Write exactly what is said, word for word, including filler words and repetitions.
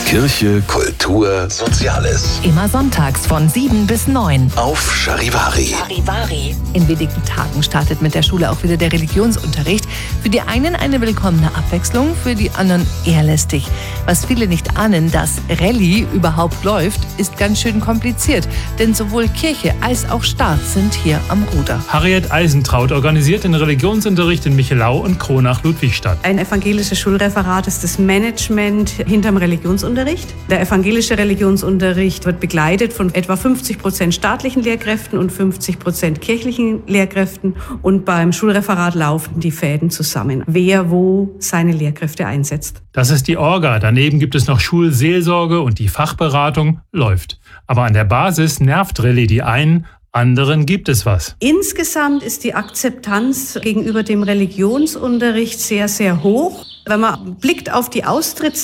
Kirche, Kultur, Soziales. Immer sonntags von sieben bis neun. Auf Charivari. Charivari. In wenigen Tagen startet mit der Schule auch wieder der Religionsunterricht. Für die einen eine willkommene Abwechslung, für die anderen eher lästig. Was viele nicht ahnen, dass Rallye überhaupt läuft, ist ganz schön kompliziert. Denn sowohl Kirche als auch Staat sind hier am Ruder. Harriet Eisentraut organisiert den Religionsunterricht in Michelau und Kronach-Ludwigstadt. Ein evangelisches Schulreferat ist das Management hinterm Religionsunterricht. Der evangelische Religionsunterricht wird begleitet von etwa fünfzig Prozent staatlichen Lehrkräften und fünfzig Prozent kirchlichen Lehrkräften. Und beim Schulreferat laufen die Fäden zusammen, wer wo seine Lehrkräfte einsetzt. Das ist die Orga. Daneben gibt es noch Schulseelsorge und die Fachberatung läuft. Aber an der Basis nervt Rallye die einen, anderen gibt es was. Insgesamt ist die Akzeptanz gegenüber dem Religionsunterricht sehr, sehr hoch. Wenn man blickt auf die Austritts